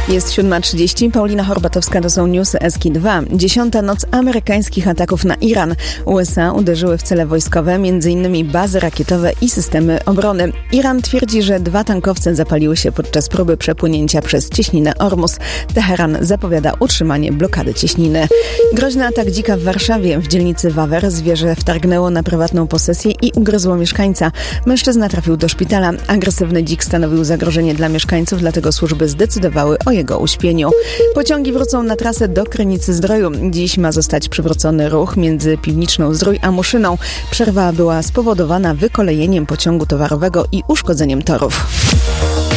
Jest 7:30, Paulina Horbatowska, to są newsy SK2. 10. noc amerykańskich ataków na Iran. USA uderzyły w cele wojskowe, m.in. bazy rakietowe i systemy obrony. Iran twierdzi, że 2 tankowce zapaliły się podczas próby przepłynięcia przez cieśninę Ormus. Teheran zapowiada utrzymanie blokady cieśniny. Groźny atak dzika w Warszawie. W dzielnicy Wawer zwierzę wtargnęło na prywatną posesję i ugryzło mieszkańca. Mężczyzna trafił do szpitala. Agresywny dzik stanowił zagrożenie dla mieszkańców, dlatego służby zdecydowały o jego uśpieniu. Pociągi wrócą na trasę do Krynicy-Zdroju. Dziś ma zostać przywrócony ruch między Piwniczną Zdrój a Muszyną. Przerwa była spowodowana wykolejeniem pociągu towarowego i uszkodzeniem torów.